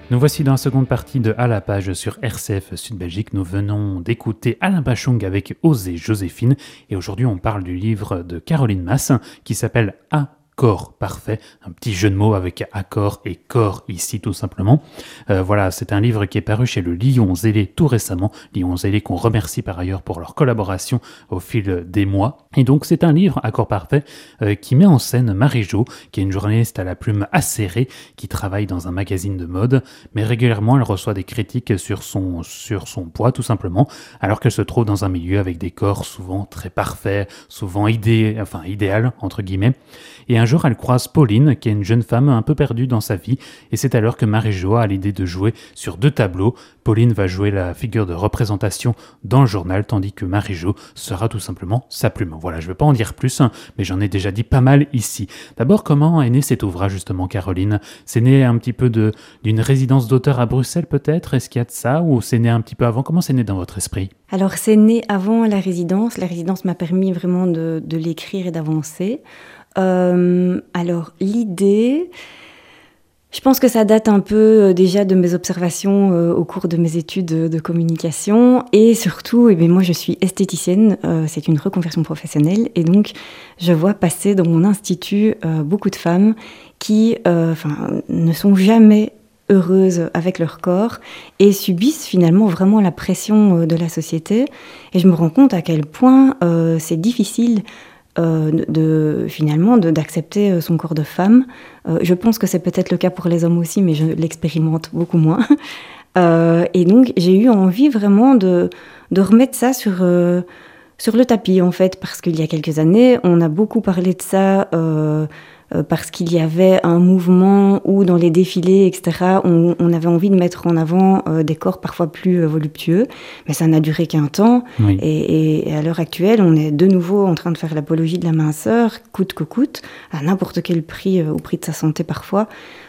Nous voici dans la seconde partie de À la page sur RCF Sud Belgique. Nous venons d'écouter Alain Bachung avec Osée Joséphine et aujourd'hui on parle du livre de Caroline Maass qui s'appelle Accord parfait, un petit jeu de mots avec accord et corps ici tout simplement. Voilà, c'est un livre qui est paru chez le Lion Zélé tout récemment, Lion Zélé qu'on remercie par ailleurs pour leur collaboration au fil des mois. Et donc c'est un livre, Accord parfait, qui met en scène Marie-Jo, qui est une journaliste à la plume acérée, qui travaille dans un magazine de mode, mais régulièrement elle reçoit des critiques sur son poids tout simplement, alors qu'elle se trouve dans un milieu avec des corps souvent très parfaits, souvent idéal entre guillemets. Et un jour, elle croise Pauline, qui est une jeune femme un peu perdue dans sa vie, et c'est alors que Marie-Jo a l'idée de jouer sur 2 tableaux. Pauline va jouer la figure de représentation dans le journal, tandis que Marie-Jo sera tout simplement sa plume. Voilà, je ne vais pas en dire plus, mais j'en ai déjà dit pas mal ici. D'abord, comment est né cet ouvrage justement, Caroline ? C'est né un petit peu d'une résidence d'auteur à Bruxelles peut-être ? Est-ce qu'il y a de ça ? Ou c'est né un petit peu avant ? Comment c'est né dans votre esprit ? Alors, c'est né avant la résidence. La résidence m'a permis vraiment de l'écrire et d'avancer. Alors, l'idée, je pense que ça date un peu déjà de mes observations au cours de mes études de communication. Et surtout, moi, je suis esthéticienne. C'est une reconversion professionnelle. Et donc, je vois passer dans mon institut beaucoup de femmes qui ne sont jamais heureuses avec leur corps et subissent finalement vraiment la pression de la société. Et je me rends compte à quel point c'est difficile d'accepter son corps de femme. Je pense que c'est peut-être le cas pour les hommes aussi, mais je l'expérimente beaucoup moins. Et donc, j'ai eu envie vraiment de remettre ça sur le tapis, en fait, parce qu'il y a quelques années, on a beaucoup parlé de ça parce qu'il y avait un mouvement où, dans les défilés, etc., on avait envie de mettre en avant des corps parfois plus voluptueux. Mais ça n'a duré qu'un temps. Oui. Et à l'heure actuelle, on est de nouveau en train de faire l'apologie de la minceur, coûte que coûte, à n'importe quel prix, au prix de sa santé parfois.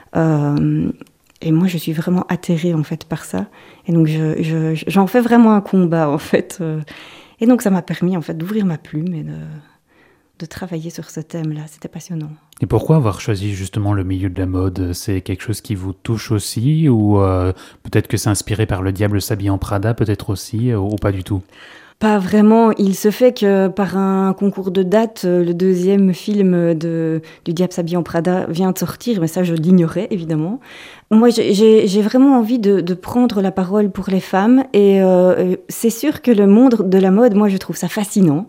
Et moi, je suis vraiment atterrée, en fait, par ça. Et donc, j'en fais vraiment un combat, en fait. Et donc, ça m'a permis, en fait, d'ouvrir ma plume et de travailler sur ce thème-là. C'était passionnant. Et pourquoi avoir choisi justement le milieu de la mode ? C'est quelque chose qui vous touche aussi ? Ou peut-être que c'est inspiré par Le Diable s'habille en Prada, peut-être aussi, ou pas du tout ? Pas vraiment. Il se fait que par un concours de dates, le 2e film du Diable s'habille en Prada vient de sortir, mais ça je l'ignorais évidemment. Moi j'ai vraiment envie de prendre la parole pour les femmes et c'est sûr que le monde de la mode, moi je trouve ça fascinant.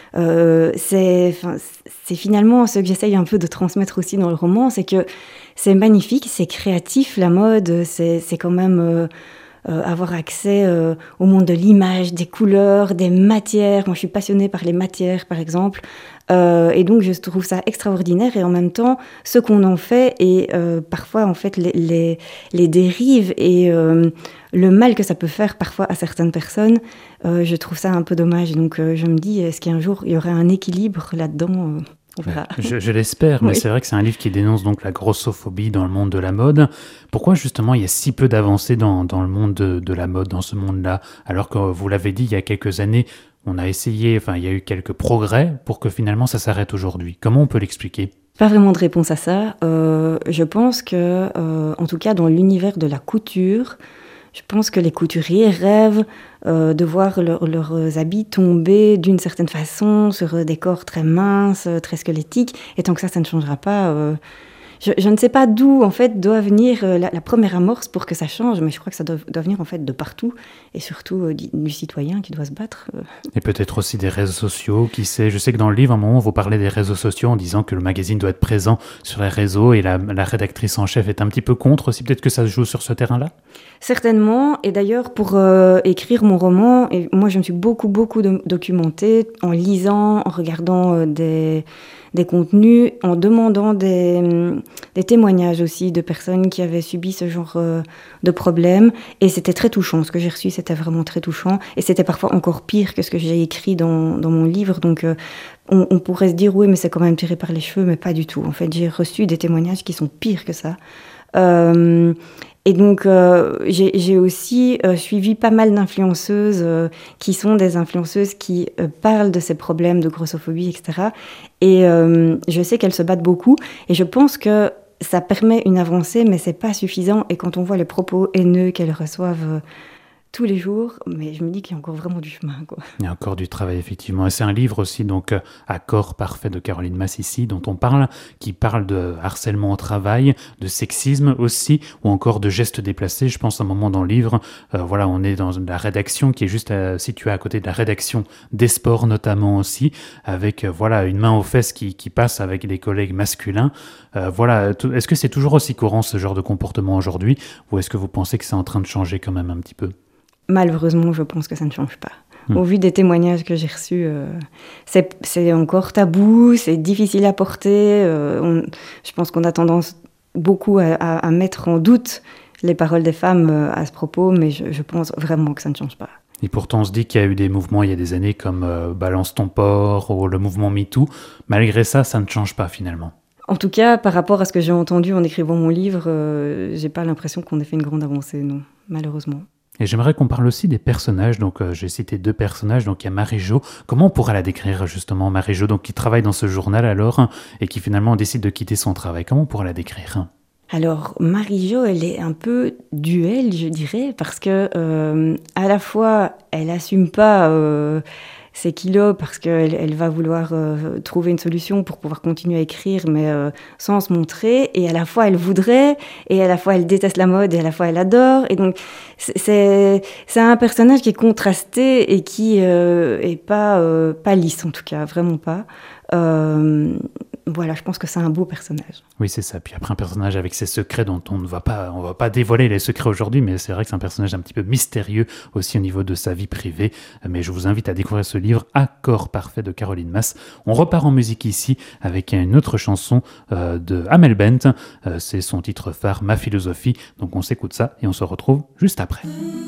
C'est finalement ce que j'essaye un peu de transmettre aussi dans le roman, c'est que c'est magnifique, c'est créatif la mode, c'est quand même... avoir accès au monde de l'image, des couleurs, des matières. Moi, je suis passionnée par les matières, par exemple. Et donc, je trouve ça extraordinaire. Et en même temps, ce qu'on en fait et parfois, en fait, les dérives et le mal que ça peut faire parfois à certaines personnes, je trouve ça un peu dommage. Donc, je me dis, est-ce qu'un jour, il y aurait un équilibre là-dedans on verra. Je l'espère, mais oui. C'est vrai que c'est un livre qui dénonce donc la grossophobie dans le monde de la mode. Pourquoi justement il y a si peu d'avancées dans le monde de la mode, dans ce monde-là ? Alors que vous l'avez dit, il y a quelques années, on a essayé, il y a eu quelques progrès pour que finalement ça s'arrête aujourd'hui. Comment on peut l'expliquer ? Pas vraiment de réponse à ça. Je pense que, en tout cas dans l'univers de la couture, je pense que les couturiers rêvent de voir leurs habits tomber d'une certaine façon sur des corps très minces, très squelettiques. Et tant que ça ne changera pas, je ne sais pas d'où en fait doit venir la première amorce pour que ça change, mais je crois que ça doit venir en fait de partout et surtout du citoyen qui doit se battre. Et peut-être aussi des réseaux sociaux, qui sait. Je sais que dans le livre, à un moment, vous parlez des réseaux sociaux en disant que le magazine doit être présent sur les réseaux et la rédactrice en chef est un petit peu contre aussi. Peut-être que ça se joue sur ce terrain-là ? Certainement. Et d'ailleurs, pour écrire mon roman, et moi je me suis beaucoup documentée en lisant, en regardant des contenus, en demandant des témoignages aussi de personnes qui avaient subi ce genre de problème. Et c'était très touchant. Ce que j'ai reçu, c'était vraiment très touchant. Et c'était parfois encore pire que ce que j'ai écrit dans mon livre. Donc, on pourrait se dire, oui, mais c'est quand même tiré par les cheveux, mais pas du tout. En fait, j'ai reçu des témoignages qui sont pires que ça. Et donc, j'ai aussi suivi pas mal d'influenceuses qui sont des influenceuses qui parlent de ces problèmes de grossophobie, etc. Et je sais qu'elles se battent beaucoup. Et je pense que ça permet une avancée, mais c'est pas suffisant. Et quand on voit les propos haineux qu'elles reçoivent tous les jours, mais je me dis qu'il y a encore vraiment du chemin, quoi. Il y a encore du travail, effectivement. Et c'est un livre aussi, donc, Accord parfait de Caroline Mass ici, dont on parle, qui parle de harcèlement au travail, de sexisme aussi, ou encore de gestes déplacés. Je pense à un moment dans le livre, voilà, on est dans la rédaction qui est juste située à côté de la rédaction des sports, notamment aussi, avec, voilà, une main aux fesses qui passe avec des collègues masculins. Voilà, est-ce que c'est toujours aussi courant ce genre de comportement aujourd'hui, ou est-ce que vous pensez que c'est en train de changer quand même un petit peu ? Malheureusement, je pense que ça ne change pas. Au vu des témoignages que j'ai reçus, c'est encore tabou, c'est difficile à porter. Je pense qu'on a tendance beaucoup à mettre en doute les paroles des femmes à ce propos, mais je pense vraiment que ça ne change pas. Et pourtant, on se dit qu'il y a eu des mouvements il y a des années comme Balance ton porc ou le mouvement MeToo. Malgré ça, ça ne change pas finalement. En tout cas, par rapport à ce que j'ai entendu en écrivant mon livre, j'ai pas l'impression qu'on ait fait une grande avancée, non, malheureusement. Et j'aimerais qu'on parle aussi des personnages. Donc, j'ai cité 2 personnages. Donc, il y a Marie-Jo. Comment on pourrait la décrire, justement, Marie-Jo, donc, qui travaille dans ce journal alors, et qui finalement décide de quitter son travail. Comment on pourrait la décrire ? Alors, Marie-Jo, elle est un peu duel, je dirais, parce que à la fois, elle assume pas ses kilos parce qu'elle va vouloir trouver une solution pour pouvoir continuer à écrire, mais sans se montrer. Et à la fois, elle voudrait, et à la fois, elle déteste la mode, et à la fois, elle adore. Et donc, c'est un personnage qui est contrasté et qui est pas lisse, en tout cas, vraiment pas. Voilà, je pense que c'est un beau personnage. Oui, c'est ça. Puis après, un personnage avec ses secrets dont on va pas dévoiler les secrets aujourd'hui, mais c'est vrai que c'est un personnage un petit peu mystérieux aussi au niveau de sa vie privée. Mais je vous invite à découvrir ce livre, Accord parfait de Caroline Mass. On repart en musique ici avec une autre chanson de Amel Bent. C'est son titre phare, Ma philosophie. Donc on s'écoute ça et on se retrouve juste après.